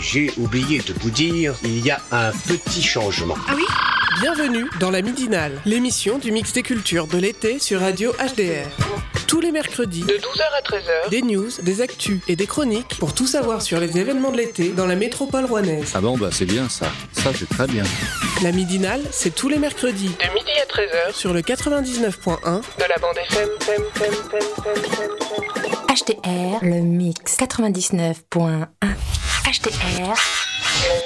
j'ai oublié de vous dire, il y a un petit changement. Ah oui ? Bienvenue dans la Midinale, l'émission du mix des cultures de l'été sur Radio HDR. Tous les mercredis, De 12h à 13h. des news, des actus et des chroniques pour tout savoir sur les événements de l'été dans la métropole rouennaise. Ah bon, bah c'est bien ça. Ça, c'est très bien. La Midinale, c'est tous les mercredis De midi à 13h. sur le 99.1 De la bande FM. HDR, le mix 99.1. HDR.